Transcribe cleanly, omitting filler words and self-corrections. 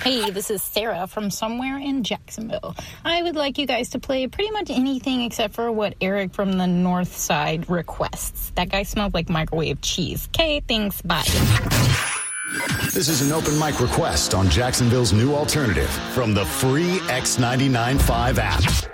Hey, this is Sarah from somewhere in Jacksonville. I would like you guys to play pretty much anything except for what Eric from the North Side requests. That guy smelled like microwave cheese. Okay, thanks, bye. This is an open mic request on Jacksonville's new alternative from the free X99.5 app.